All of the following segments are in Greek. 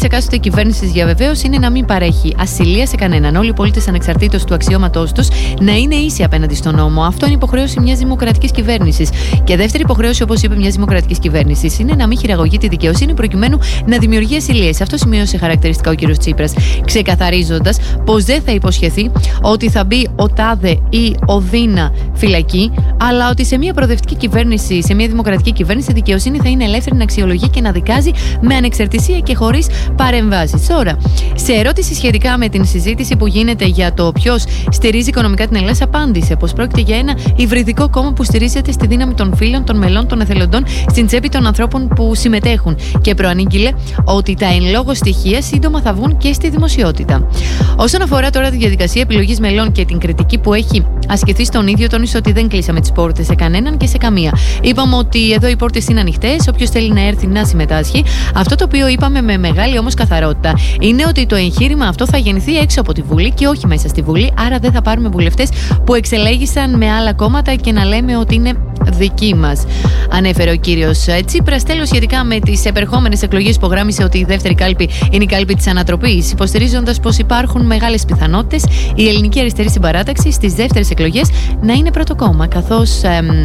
εκάστοτε κυβέρνησης διαβεβαίωση είναι να μην παρέχει ασυλία σε κανέναν. Όλοι οι πολίτες, ανεξαρτήτως του αξιώματός τους, να είναι ίσοι απέναντι στον νόμο. Αυτό είναι υποχρέωση μιας δημοκρατικής κυβέρνησης. Και δεύτερη υποχρέωση, όπως είπε, μιας δημοκρατικής κυβέρνησης είναι να μην χειραγωγεί τη δικαιοσύνη προκειμένου να δημιουργεί ασυλίες. Αυτό σημείωσε χαρακτηριστικά ο κ. Τσίπρας, ξεκαθαρίζοντας πως δεν θα υποσχεθεί ότι θα μπει ο τάδε ή ο δίνα φυλακή, αλλά ότι σε μια προοδευτική κυβέρνηση, σε μια δημοκρατική κυβέρνηση, η δικαιοσύνη θα είναι ελεύθερη να αξιολογεί και να δικάζει με ανεξαρτησία και χωρίς παρεμβάσεις. Τώρα, σε ερώτηση σχετικά με την συζήτηση που γίνεται για το ποιος στηρίζει οικονομικά την Ελλάδα, απάντησε πως πρόκειται για ένα υβριδικό κόμμα που στηρίζεται στη δύναμη των φίλων, των μελών, των εθελοντών, στην τσέπη των ανθρώπων που συμμετέχουν. Και προανήγγειλε ότι τα εν λόγω στοιχεία σύντομα θα βγουν και στη δημοσιότητα. Όσον αφορά τώρα τη διαδικασία επιλογής μελών και την κριτική που έχει ασκηθεί στον ίδιο, τόνισε ότι δεν κλείσαμε τις πόρτες σε κανέναν και σε καμία. Είπαμε ότι εδώ οι πόρτες είναι ανοιχτές, όποιος θέλει να έρθει να συμμετάσχει. Αυτό το οποίο είπαμε με μεγάλη όμως καθαρότητα είναι ότι το εγχείρημα αυτό θα γεννηθεί έξω από τη Βουλή και όχι μέσα στη Βουλή. Άρα δεν θα πάρουμε βουλευτές που εξελέγησαν με άλλα κόμματα και να λέμε ότι είναι δικοί μας. Ανέφερε ο κύριος Τσίπρας. Τέλος, σχετικά με τις επερχόμενες εκλογές, υπογράμμισε ότι η δεύτερη κάλπη είναι η κάλπη της ανατροπής, υποστηρίζοντας πως υπάρχουν μεγάλες πιθανότητες η Ελληνική Αριστερή Συμπαράταξη στις δεύτερες εκλογές να είναι πρώτο κόμμα, καθώς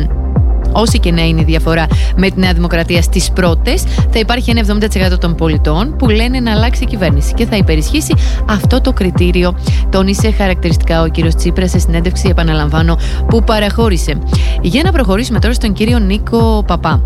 όση και να είναι η διαφορά με τη Νέα Δημοκρατία στις πρώτες, θα υπάρχει ένα 70% των πολιτών που λένε να αλλάξει η κυβέρνηση και θα υπερισχύσει αυτό το κριτήριο, τόνισε χαρακτηριστικά ο κύριος Τσίπρας σε συνέντευξη, επαναλαμβάνω, που παραχώρησε. Για να προχωρήσουμε τώρα στον κύριο Νίκο Παπά.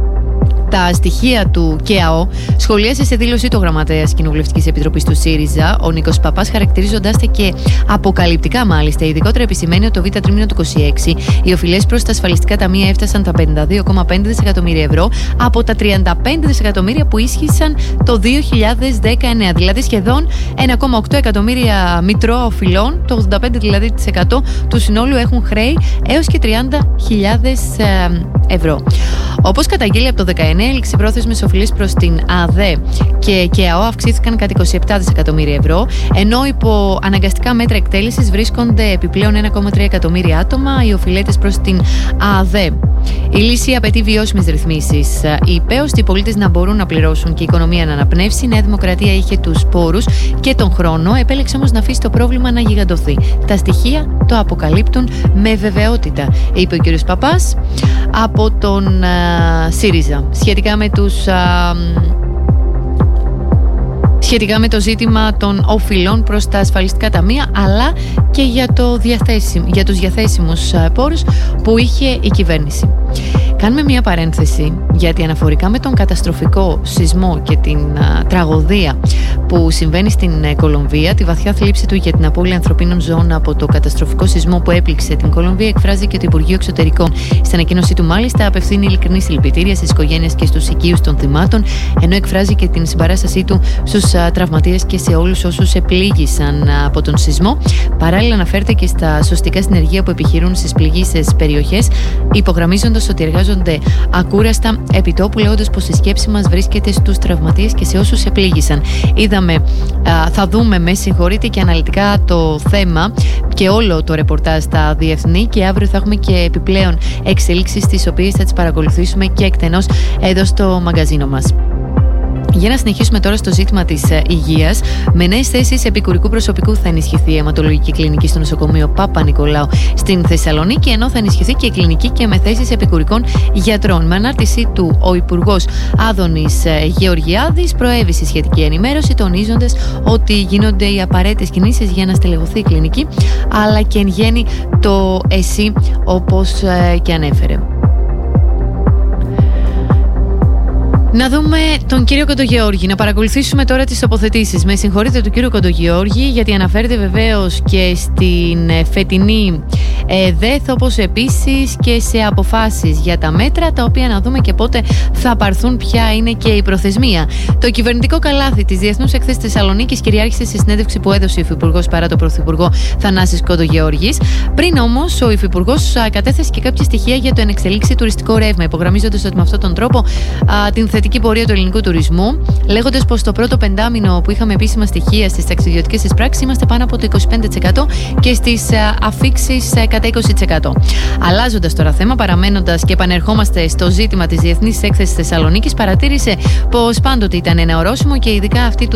Τα στοιχεία του ΚΕΑΟ σχολίασε σε δήλωσή του γραμματέας Κοινοβουλευτικής Επιτροπής του ΣΥΡΙΖΑ, ο Νίκος Παπάς, χαρακτηρίζοντάς τα και αποκαλυπτικά μάλιστα. Ειδικότερα επισημαίνει ότι το Β' τρίμηνο του 2026 οι οφειλές προς τα ασφαλιστικά ταμεία έφτασαν τα 52,5 δισεκατομμύρια ευρώ από τα 35 δισεκατομμύρια που ίσχυσαν το 2019. Δηλαδή σχεδόν 1,8 εκατομμύρια μητρώα οφειλών, το 85% δηλαδή του συνόλου έχουν χρέη έως και 30.000 ευρώ. Όπως καταγγείλει από το 19, οι ληξιπρόθεσμες οφειλές προς την ΑΔΕ και ΚΕΑΟ αυξήθηκαν κατά 27 δισεκατομμύρια ευρώ, ενώ υπό αναγκαστικά μέτρα εκτέλεσης βρίσκονται επιπλέον 1,3 εκατομμύρια άτομα οι οφειλέτες προς την ΑΔΕ. Η λύση απαιτεί βιώσιμες ρυθμίσεις, είπε, ώστε οι πολίτες να μπορούν να πληρώσουν και η οικονομία να αναπνεύσει. Η Νέα Δημοκρατία είχε τους πόρους και τον χρόνο, επέλεξε όμως να αφήσει το πρόβλημα να γιγαντωθεί. Τα στοιχεία το αποκαλύπτουν με βεβαιότητα, είπε ο κ. Παπάς από τον ΣΥΡΙΖΑ σχετικά με το ζήτημα των οφειλών προς τα ασφαλιστικά ταμεία, αλλά και για τους διαθέσιμους πόρους που είχε η κυβέρνηση. Κάνουμε μια παρένθεση, γιατί αναφορικά με τον καταστροφικό σεισμό και την τραγωδία που συμβαίνει στην Κολομβία, τη βαθιά θλίψη του για την απώλεια ανθρωπίνων ζώων από το καταστροφικό σεισμό που έπληξε την Κολομβία, εκφράζει και το Υπουργείο Εξωτερικών. Στην ανακοίνωσή του, μάλιστα, απευθύνει ειλικρινή συλληπιτήρια στις οικογένειες και στους οικείους των θυμάτων, ενώ εκφράζει και την συμπαράστασή του στους τραυματίες και σε όλους όσους επλήγησαν από τον σεισμό. Παράλληλα, αναφέρεται και στα σωστικά συνεργεία που επιχειρούν στις πληγήσεις περιοχές, υπογραμμίζοντας ότι εργάζονται ακούραστα επιτόπου, λέγοντας πως η σκέψη μας βρίσκεται στους τραυματίες και σε όσους επλήγησαν. Θα δούμε, με συγχωρείτε, και αναλυτικά το θέμα και όλο το ρεπορτάζ στα διεθνή, και αύριο θα έχουμε και επιπλέον εξελίξεις τις οποίες θα τις παρακολουθήσουμε και εκτενώς εδώ στο μαγκαζίνο μας. Για να συνεχίσουμε τώρα στο ζήτημα της υγείας, με νέες θέσεις επικουρικού προσωπικού θα ενισχυθεί η αιματολογική κλινική στο νοσοκομείο Παπα-Νικολάου στην Θεσσαλονίκη, ενώ θα ενισχυθεί και η κλινική και με θέσεις επικουρικών γιατρών. Με ανάρτησή του, ο Υπουργός Άδωνης Γεωργιάδης προέβησε σχετική ενημέρωση, τονίζοντας ότι γίνονται οι απαραίτητες κινήσεις για να στελεχωθεί η κλινική, αλλά και εν γέννη το ΕΣΥ, όπως και ανέφερε. Να δούμε τον κύριο Κοντογεώργη, να παρακολουθήσουμε τώρα τις τοποθετήσεις. Με συγχωρείτε του κύριου Κοντογεώργη, γιατί αναφέρεται βεβαίως και στην φετινή ΔΕΘ, όπως επίσης και σε αποφάσεις για τα μέτρα, τα οποία να δούμε και πότε θα πάρθουν, ποια είναι και η προθεσμία. Το κυβερνητικό καλάθι της Διεθνούς Έκθεσης Θεσσαλονίκης κυριάρχησε σε συνέντευξη που έδωσε ο Υφυπουργός παρά τον Πρωθυπουργό Θανάσης Κοντογεώργης. Πριν όμως, ο Υφυπουργός κατέθεσε και κάποια στοιχεία για το ενεξελίξει τουριστικό ρεύμα, υπογραμμίζοντας ότι με αυτόν τον τρόπο την θετική πορεία του ελληνικού τουρισμού, λέγοντας πως το πρώτο πεντάμινο που είχαμε επίσημα στοιχεία στις ταξιδιωτικές εισπράξεις είμαστε πάνω από το 25% και στις αφίξεις κατά 20%. Αλλάζοντας τώρα θέμα, παραμένοντας και επανερχόμαστε στο ζήτημα της Διεθνής Έκθεσης Θεσσαλονίκης, παρατήρησε πως πάντοτε ήταν ένα ορόσημο και ειδικά αυτή του